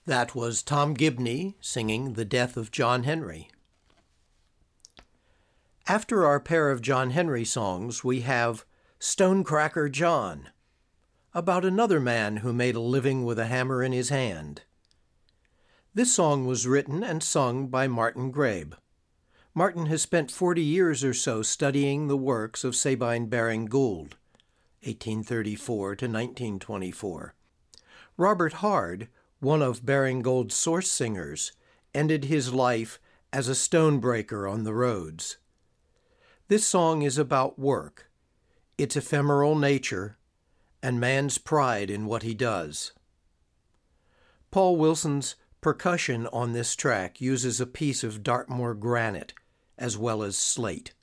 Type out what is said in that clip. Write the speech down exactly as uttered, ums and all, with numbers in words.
That was Tom Gibney singing The Death of John Henry. After our pair of John Henry songs, we have Stonecracker John, about another man who made a living with a hammer in his hand. This song was written and sung by Martin Grabe. Martin has spent forty years or so studying the works of Sabine Baring Gould, eighteen thirty-four to nineteen twenty-four. Robert Hard, one of Baring Gould's source singers, ended his life as a stonebreaker on the roads. This song is about work, its ephemeral nature, and man's pride in what he does. Paul Wilson's percussion on this track uses a piece of Dartmoor granite as well as slate.